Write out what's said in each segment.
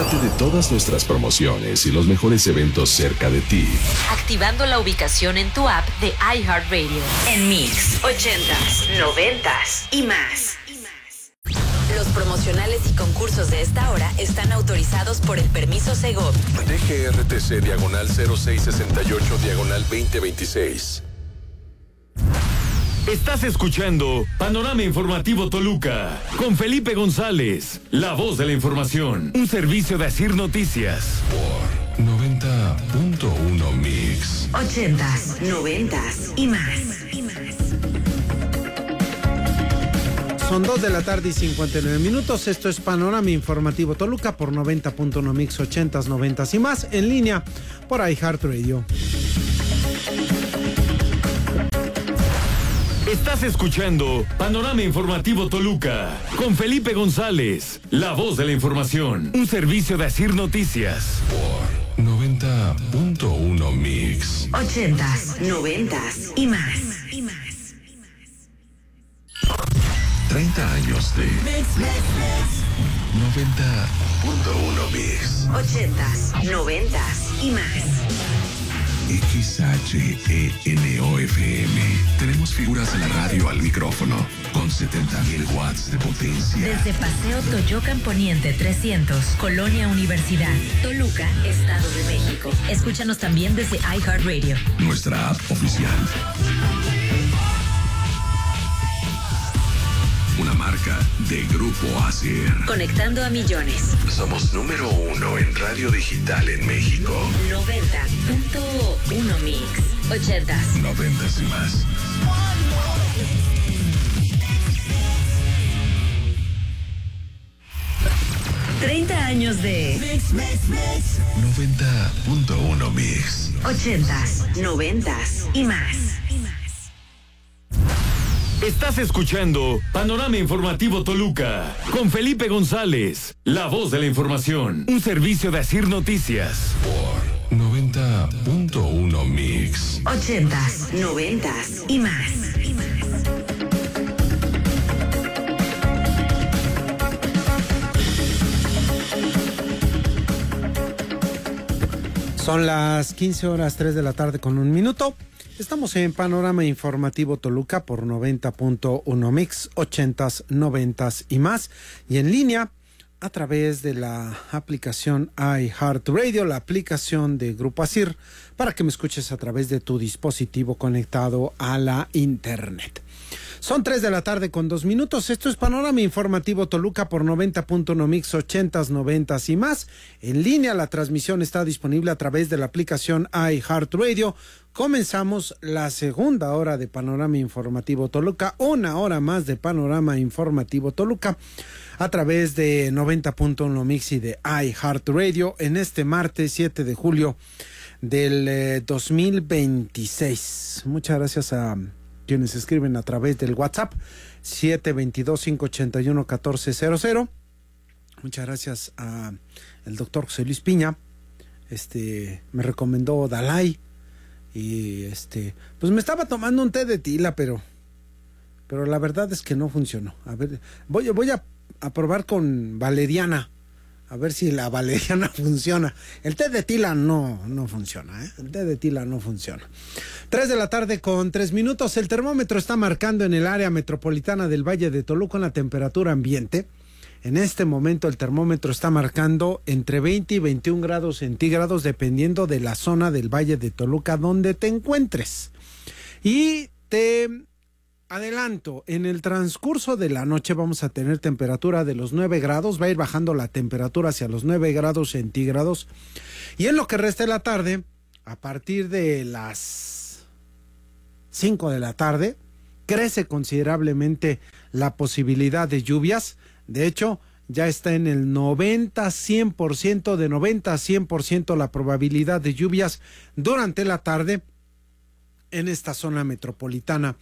Entérate de todas nuestras promociones y los mejores eventos cerca de ti. Activando la ubicación en tu app de iHeartRadio. En Mix, 80s, 90s y más. Los promocionales y concursos de esta hora están autorizados por el permiso Segov. DGRTC /0668/2026. Estás escuchando Panorama Informativo Toluca con Felipe González, la voz de la información, un servicio de Asir Noticias. Por 90.1 Mix. 80s, 90s y más. Son 2:59 p.m. Esto es Panorama Informativo Toluca por 90.1 Mix, 80s, 90s y más, en línea por iHeartRadio. Estás escuchando Panorama Informativo Toluca con Felipe González, la voz de la información, un servicio de Asir Noticias. Por 90.1 Mix. 80s, 90s y más. 30 años de 90.1 Mix. 80s, 90s y más. XHENOFM. Tenemos figuras de la radio al micrófono con 70,000 watts de potencia. Desde Paseo Toyocan Poniente 300, Colonia Universidad, Toluca, Estado de México. Escúchanos también desde iHeartRadio. Nuestra app oficial. Una marca de Grupo Asir. Conectando a millones. Somos número 1 en radio digital en México. 90.1 Mix. 80s. 90s y más. $30 años de 90.1 Mix. 80s, 90s y más. Estás escuchando Panorama Informativo Toluca con Felipe González, la voz de la información, un servicio de Asir Noticias. Por 90.1 Mix. 80s, 90s y más. Son las 15:03 p.m. Estamos en Panorama Informativo Toluca por 90.1 Mix, 80s, 90s y más. Y en línea a través de la aplicación iHeartRadio, la aplicación de Grupo Asir, para que me escuches a través de tu dispositivo conectado a la internet. Son 3:02 p.m. Esto es Panorama Informativo Toluca por 90.1 Mix, 80s, 90s y más. En línea, la transmisión está disponible a través de la aplicación iHeartRadio. Comenzamos la segunda hora de Panorama Informativo Toluca, una hora más de Panorama Informativo Toluca a través de 90.1 Mix y de iHeartRadio en este martes 7 de julio del 2026. Muchas gracias a quienes escriben a través del WhatsApp 722-581-1400. Muchas gracias a el doctor José Luis Piña. Me recomendó Dalai y pues me estaba tomando un té de tila, pero la verdad es que no funcionó. A ver, voy a probar con valeriana. A ver si la valeriana funciona. El té de tila no funciona, ¿eh? El té de tila no funciona. 3:03 p.m. El termómetro está marcando en el área metropolitana del Valle de Toluca la temperatura ambiente. En este momento el termómetro está marcando entre 20 y 21 grados centígrados dependiendo de la zona del Valle de Toluca donde te encuentres. Y te adelanto, en el transcurso de la noche vamos a tener temperatura de los 9 grados, va a ir bajando la temperatura hacia los 9 grados centígrados. Y en lo que resta de la tarde, a partir de las 5 de la tarde, crece considerablemente la posibilidad de lluvias. De hecho, ya está en el 90-100%, de 90 a 100% la probabilidad de lluvias durante la tarde en esta zona metropolitana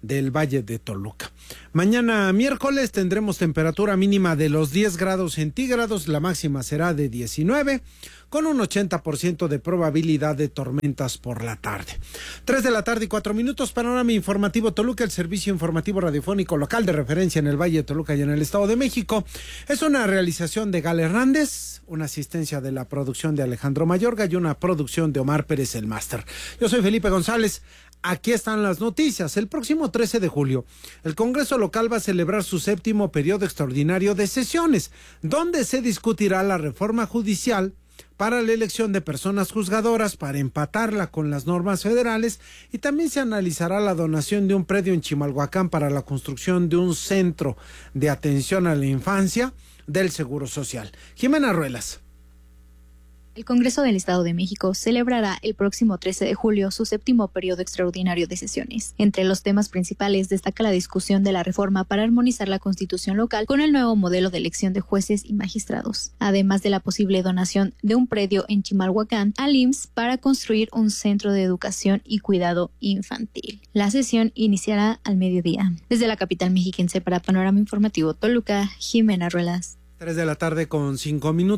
del Valle de Toluca. Mañana miércoles tendremos temperatura mínima de los 10 grados centígrados, la máxima será de 19, con un 80% de probabilidad de tormentas por la tarde. 3:04 p.m, panorama informativo Toluca, el servicio informativo radiofónico local de referencia en el Valle de Toluca y en el Estado de México. Es una realización de Gal Hernández, una asistencia de la producción de Alejandro Mayorga y una producción de Omar Pérez el Máster. Yo soy Felipe González. Aquí están las noticias. El próximo 13 de julio, el Congreso local va a celebrar su 7º periodo extraordinario de sesiones, donde se discutirá la reforma judicial para la elección de personas juzgadoras, para empatarla con las normas federales, y también se analizará la donación de un predio en Chimalhuacán para la construcción de un centro de atención a la infancia del Seguro Social. Jimena Ruelas. El Congreso del Estado de México celebrará el próximo 13 de julio su 7º periodo extraordinario de sesiones. Entre los temas principales destaca la discusión de la reforma para armonizar la Constitución local con el nuevo modelo de elección de jueces y magistrados, además de la posible donación de un predio en Chimalhuacán al IMSS para construir un centro de educación y cuidado infantil. La sesión iniciará al mediodía. Desde la capital mexiquense para Panorama Informativo Toluca, Jimena Ruelas. 3:05 p.m,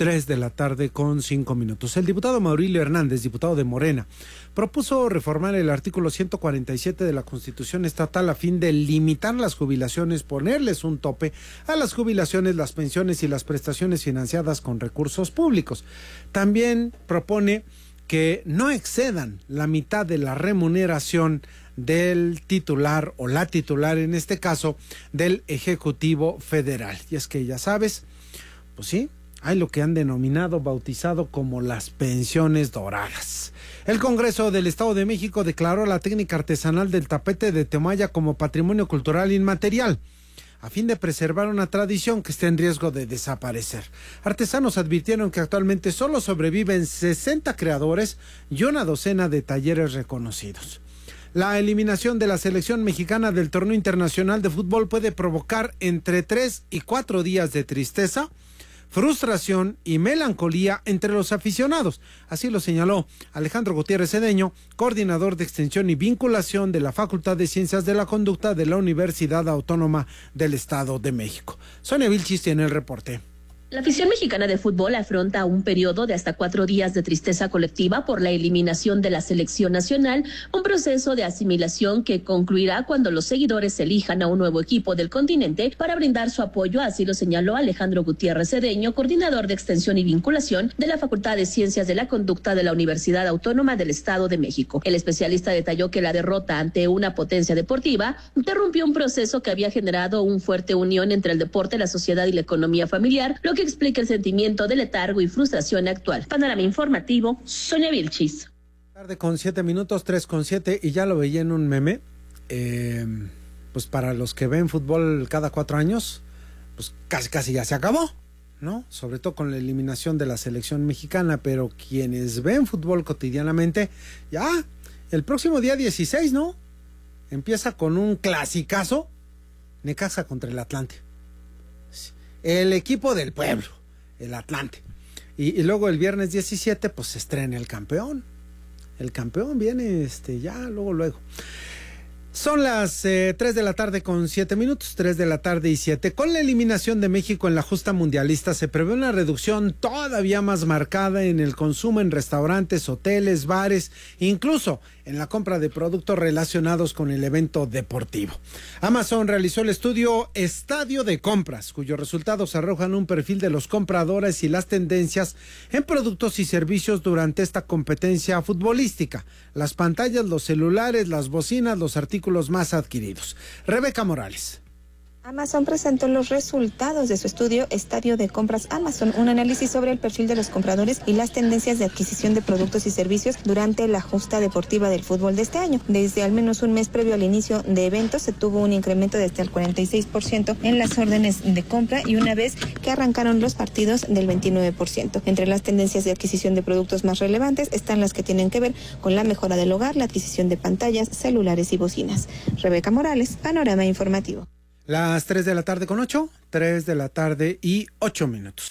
3:05 p.m. El diputado Maurilio Hernández, diputado de Morena, propuso reformar el artículo 147 de la Constitución estatal a fin de limitar las jubilaciones, ponerles un tope a las jubilaciones, las pensiones y las prestaciones financiadas con recursos públicos. También propone que no excedan la mitad de la remuneración del titular o la titular, en este caso, del Ejecutivo Federal. Y es que ya sabes, pues sí, hay lo que han denominado, bautizado como las pensiones doradas. El Congreso del Estado de México declaró la técnica artesanal del tapete de Temaya como patrimonio cultural inmaterial, a fin de preservar una tradición que está en riesgo de desaparecer. Artesanos advirtieron que actualmente solo sobreviven 60 creadores y una docena de talleres reconocidos. La eliminación de la selección mexicana del torneo internacional de fútbol puede provocar entre 3 y 4 días de tristeza, frustración y melancolía entre los aficionados. Así lo señaló Alejandro Gutiérrez Cedeño, coordinador de extensión y vinculación de la Facultad de Ciencias de la Conducta de la Universidad Autónoma del Estado de México. Sonia Vilchis tiene el reporte. La afición mexicana de fútbol afronta un periodo de hasta 4 días de tristeza colectiva por la eliminación de la selección nacional, un proceso de asimilación que concluirá cuando los seguidores elijan a un nuevo equipo del continente para brindar su apoyo, así lo señaló Alejandro Gutiérrez Cedeño, coordinador de extensión y vinculación de la Facultad de Ciencias de la Conducta de la Universidad Autónoma del Estado de México. El especialista detalló que la derrota ante una potencia deportiva interrumpió un proceso que había generado una fuerte unión entre el deporte, la sociedad y la economía familiar, lo que explica el sentimiento de letargo y frustración actual. Panorama informativo, Sonia Vilchis. Tarde con 7 minutos, 3:07, y ya lo veía en un meme. Pues para los que ven fútbol cada 4 años, pues casi ya se acabó, ¿no? Sobre todo con la eliminación de la selección mexicana, pero quienes ven fútbol cotidianamente, ya el próximo día 16, ¿no? Empieza con un clasicazo, Necaxa contra el Atlante. El equipo del pueblo, el Atlante. Y luego el viernes 17, pues se estrena el campeón. El campeón viene ya luego. Son las 3:07 p.m, 3:07 p.m. Con la eliminación de México en la justa mundialista se prevé una reducción todavía más marcada en el consumo en restaurantes, hoteles, bares, incluso en la compra de productos relacionados con el evento deportivo. Amazon realizó el estudio Estadio de Compras, cuyos resultados arrojan un perfil de los compradores y las tendencias en productos y servicios durante esta competencia futbolística. Las pantallas, los celulares, las bocinas, los artículos más adquiridos. Rebeca Morales. Amazon presentó los resultados de su estudio Estadio de Compras Amazon, un análisis sobre el perfil de los compradores y las tendencias de adquisición de productos y servicios durante la justa deportiva del fútbol de este año. Desde al menos un mes previo al inicio de eventos se tuvo un incremento de hasta el 46% en las órdenes de compra y una vez que arrancaron los partidos del 29%. Entre las tendencias de adquisición de productos más relevantes están las que tienen que ver con la mejora del hogar, la adquisición de pantallas, celulares y bocinas. Rebeca Morales, Panorama Informativo. Las 3:08 p.m, 3:08 p.m.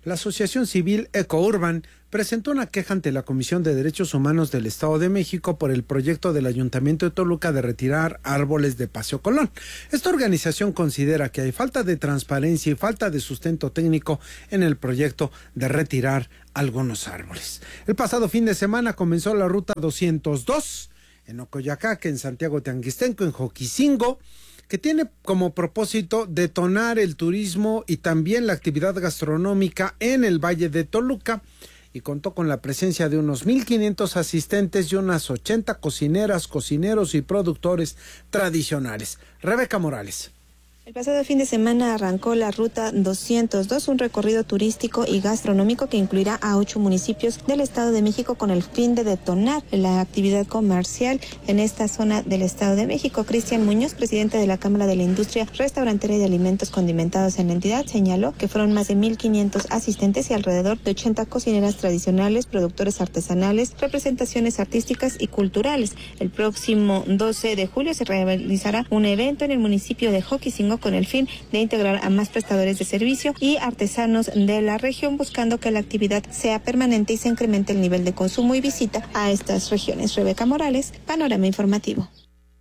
La Asociación Civil EcoUrban presentó una queja ante la Comisión de Derechos Humanos del Estado de México por el proyecto del Ayuntamiento de Toluca de retirar árboles de Paseo Colón. Esta organización considera que hay falta de transparencia y falta de sustento técnico en el proyecto de retirar algunos árboles. El pasado fin de semana comenzó la ruta 202 en Ocoyacaque, en Santiago Tianguistenco, en Joquicingo, que tiene como propósito detonar el turismo y también la actividad gastronómica en el Valle de Toluca, y contó con la presencia de unos 1,500 asistentes y unas 80 cocineras, cocineros y productores tradicionales. Rebeca Morales. El pasado fin de semana arrancó la Ruta 202, un recorrido turístico y gastronómico que incluirá a 8 municipios del Estado de México con el fin de detonar la actividad comercial en esta zona del Estado de México. Cristian Muñoz, presidente de la Cámara de la Industria Restaurantera y de Alimentos Condimentados en la entidad, señaló que fueron más de 1,500 asistentes y alrededor de 80 cocineras tradicionales, productores artesanales, representaciones artísticas y culturales. El próximo 12 de julio se realizará un evento en el municipio de Joquicingo con el fin de integrar a más prestadores de servicio y artesanos de la región, buscando que la actividad sea permanente y se incremente el nivel de consumo y visita a estas regiones. Rebeca Morales, Panorama Informativo.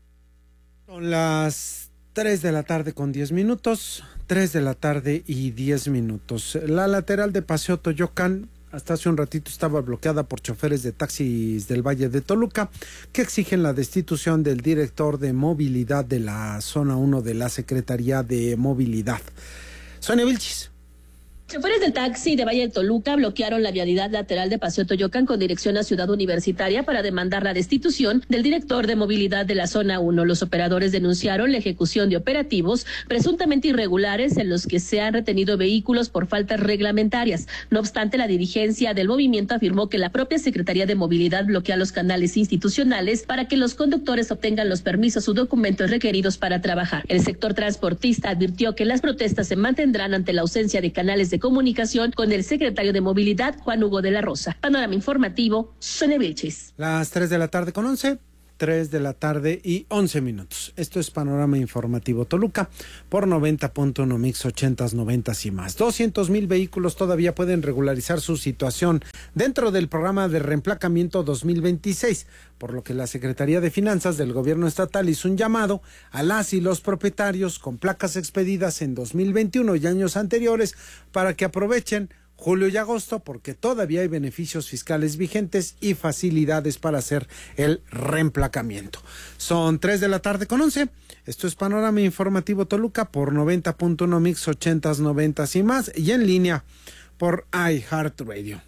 Son las 3 de la tarde con 10 minutos, 3 de la tarde y 10 minutos. La lateral de Paseo Toyocan hasta hace un ratito estaba bloqueada por choferes de taxis del Valle de Toluca que exigen la destitución del director de movilidad de la zona 1 de la Secretaría de Movilidad. Sonia Vilchis. Choferes del taxi de Valle de Toluca bloquearon la vialidad lateral de Paseo Toyocan con dirección a Ciudad Universitaria para demandar la destitución del director de movilidad de la zona 1. Los operadores denunciaron la ejecución de operativos presuntamente irregulares en los que se han retenido vehículos por faltas reglamentarias. No obstante, la dirigencia del movimiento afirmó que la propia Secretaría de Movilidad bloquea los canales institucionales para que los conductores obtengan los permisos o documentos requeridos para trabajar. El sector transportista advirtió que las protestas se mantendrán ante la ausencia de canales de comunicación con el secretario de Movilidad, Juan Hugo de la Rosa. Panorama Informativo, Sonia Vilchis. Las 3 de la tarde con 11, 3 de la tarde y 11 minutos. Esto es Panorama Informativo Toluca por 90.1 Mix 80s, 90s y más. 200,000 vehículos todavía pueden regularizar su situación dentro del programa de reemplacamiento 2026, por lo que la Secretaría de Finanzas del Gobierno Estatal hizo un llamado a las y los propietarios con placas expedidas en 2021 y años anteriores para que aprovechen julio y agosto, porque todavía hay beneficios fiscales vigentes y facilidades para hacer el reemplacamiento. Son 3 de la tarde con 11. Esto es Panorama Informativo Toluca por 90.1 Mix 80s, 90s y más, y en línea por iHeartRadio.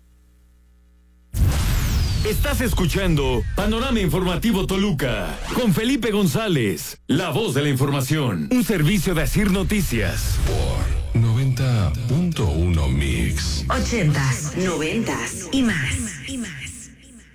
Estás escuchando Panorama Informativo Toluca con Felipe González, la voz de la información, un servicio de Asir Noticias. Por 90.1 Mix 80s, 90s y más.